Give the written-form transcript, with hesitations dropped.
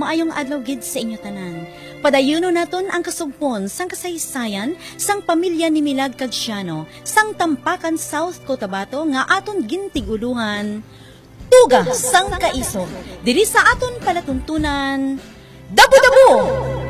maayong adlaw gid sa inyo tanan. Padayuno naton ang kasugpon sang kasaysayan sang pamilya ni Milagro Cagciano sang Tampakan South Cotabato nga aton gintiguluhan. Tuga sang kaisog diri sa aton palatuntunan. Dabo-dabo!